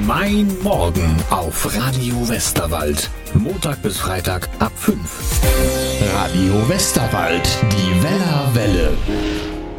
Mein Morgen auf Radio Westerwald. Montag bis Freitag ab 5. Radio Westerwald, die Weller Welle.